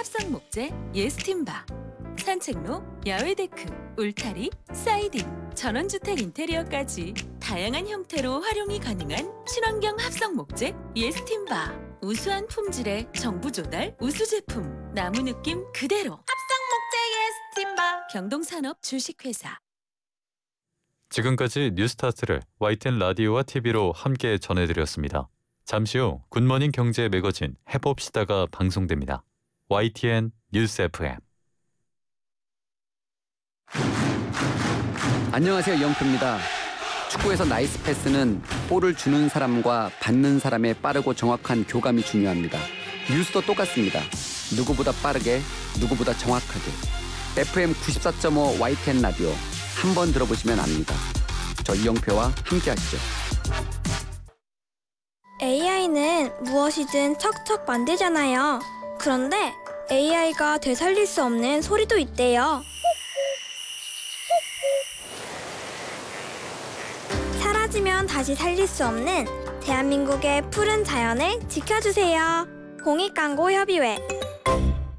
합성 목재 예스팀바, 산책로, 야외 데크, 울타리, 사이딩, 전원주택 인테리어까지 다양한 형태로 활용이 가능한 친환경 합성 목재 예스팀바. 우수한 품질의 정부 조달 우수 제품, 나무 느낌 그대로. 합성 목재 예스팀바. 경동산업 주식회사. 지금까지 뉴스타트를 YTN 라디오와 TV로 함께 전해드렸습니다. 잠시 후 굿모닝 경제 매거진 해봅시다가 방송됩니다. YTN 뉴스 FM. 안녕하세요, 이영표입니다. 축구에서 나이스 패스는 볼을 주는 사람과 받는 사람의 빠르고 정확한 교감이 중요합니다. 뉴스도 똑같습니다. 누구보다 빠르게, 누구보다 정확하게. FM 94.5 YTN 라디오 한번 들어보시면 압니다. 저 이영표와 함께 하시죠. AI는 무엇이든 척척 만들잖아요. 그런데 AI가 되살릴 수 없는 소리도 있대요. 사라지면 다시 살릴 수 없는 대한민국의 푸른 자연을 지켜주세요. 공익광고협의회.